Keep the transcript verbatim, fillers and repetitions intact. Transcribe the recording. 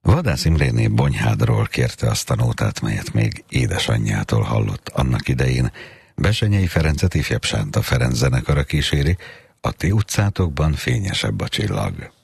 Vadász Imréné Bonyhádról kérte azt a nótát, melyet még édesanyjától hallott annak idején. Besenyei Ferencet ifjabb Sánta Ferenc zenekara kíséri, a ti utcátokban fényesebb a csillag.